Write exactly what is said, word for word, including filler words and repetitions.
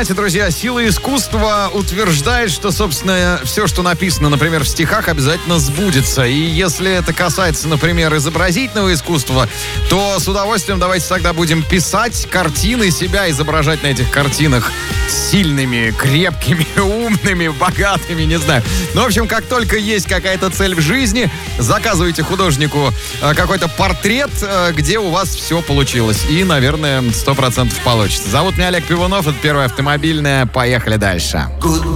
знаете, друзья, сила искусства утверждает, что, собственно, все, что написано, например, в стихах, обязательно сбудется. И если это касается, например, изобразительного искусства, то с удовольствием давайте тогда будем писать картины, себя изображать на этих картинах сильными, крепкими, умными, богатыми, не знаю. Ну, в общем, как только есть какая-то цель в жизни, заказывайте художнику э, какой-то портрет, э, где у вас все получилось. И, наверное, сто процентов получится. Зовут меня Олег Пивунов, это Первая автомобильная. Поехали дальше.